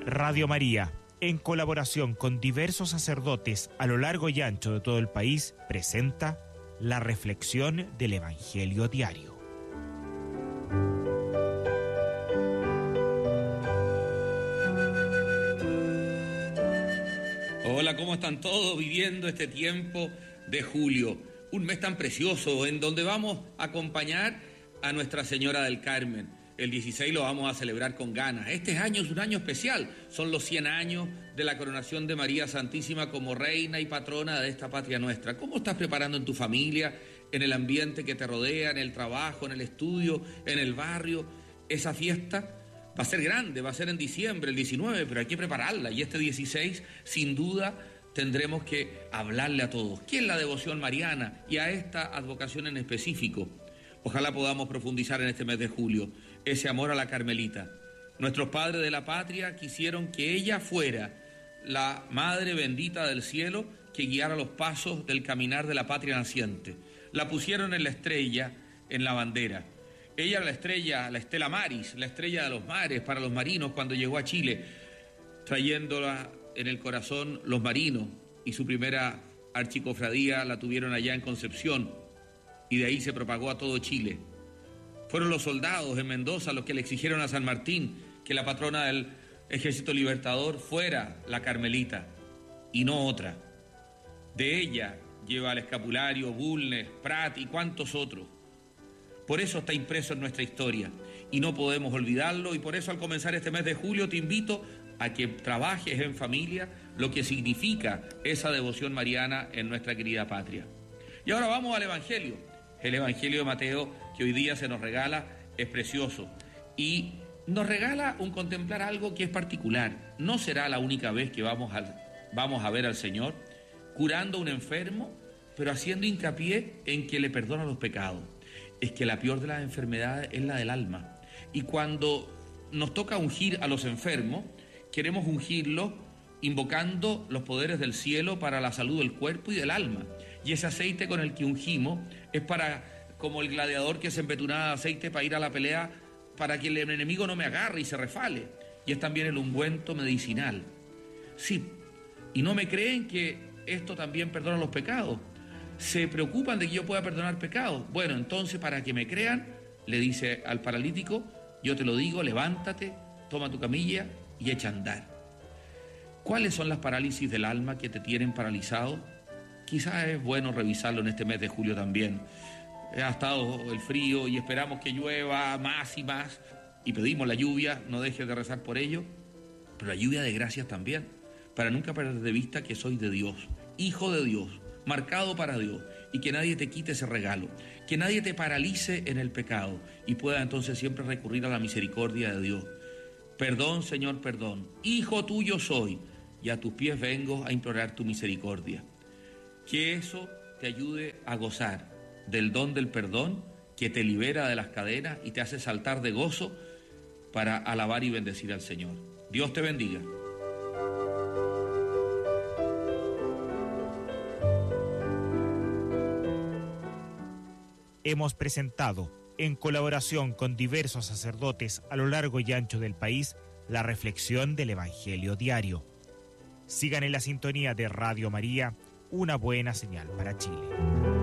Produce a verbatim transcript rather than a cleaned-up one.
Radio María, en colaboración con diversos sacerdotes a lo largo y ancho de todo el país, presenta la reflexión del Evangelio Diario. Hola, ¿cómo están todos viviendo este tiempo de julio? Un mes tan precioso en donde vamos a acompañar a Nuestra Señora del Carmen. El dieciséis lo vamos a celebrar con ganas. Este año es un año especial. Son los cien años de la coronación de María Santísima como reina y patrona de esta patria nuestra. ¿Cómo estás preparando en tu familia, en el ambiente que te rodea, en el trabajo, en el estudio, en el barrio, esa fiesta? Va a ser grande, va a ser en diciembre, el diecinueve, pero hay que prepararla. Y este dieciséis, sin duda, tendremos que hablarle a todos. ¿Qué es la devoción mariana? Y a esta advocación en específico. Ojalá podamos profundizar en este mes de julio ese amor a la Carmelita. Nuestros padres de la patria quisieron que ella fuera la Madre bendita del cielo que guiara los pasos del caminar de la patria naciente. La pusieron en la estrella, en la bandera. Ella era la estrella, la Stella Maris, la estrella de los mares para los marinos cuando llegó a Chile, trayéndola en el corazón los marinos, y su primera archicofradía la tuvieron allá en Concepción, y de ahí se propagó a todo Chile. Fueron los soldados en Mendoza los que le exigieron a San Martín que la patrona del Ejército Libertador fuera la Carmelita y no otra. De ella lleva al escapulario Bulnes, Prat y cuantos otros. Por eso está impreso en nuestra historia y no podemos olvidarlo, y por eso al comenzar este mes de julio te invito a que trabajes en familia lo que significa esa devoción mariana en nuestra querida patria. Y ahora vamos al Evangelio. El Evangelio de Mateo que hoy día se nos regala es precioso y nos regala un contemplar algo que es particular. No será la única vez que vamos, al, vamos a ver al Señor curando a un enfermo, pero haciendo hincapié en que le perdona los pecados. Es que la peor de las enfermedades es la del alma. Y cuando nos toca ungir a los enfermos, queremos ungirlos invocando los poderes del cielo para la salud del cuerpo y del alma. Y ese aceite con el que ungimos es para, como el gladiador que se embetunaba de aceite para ir a la pelea, para que el enemigo no me agarre y se refale. Y es también el ungüento medicinal. Sí, y no me creen que esto también perdona los pecados. Se preocupan de que yo pueda perdonar pecados. Bueno, entonces para que me crean, le dice al paralítico, yo te lo digo, levántate, toma tu camilla y echa a andar. ¿Cuáles son las parálisis del alma que te tienen paralizado? Quizás es bueno revisarlo en este mes de julio también. Ha estado el frío y esperamos que llueva más y más y pedimos la lluvia, no dejes de rezar por ello, pero la lluvia de gracias también, para nunca perder de vista que soy de Dios, hijo de Dios, marcado para Dios, y que nadie te quite ese regalo, que nadie te paralice en el pecado y pueda entonces siempre recurrir a la misericordia de Dios. Perdón, Señor, perdón, hijo tuyo soy, y a tus pies vengo a implorar tu misericordia. Que eso te ayude a gozar del don del perdón que te libera de las cadenas y te hace saltar de gozo para alabar y bendecir al Señor. Dios te bendiga. Hemos presentado, en colaboración con diversos sacerdotes a lo largo y ancho del país, la reflexión del Evangelio Diario. Sigan en la sintonía de Radio María, una buena señal para Chile.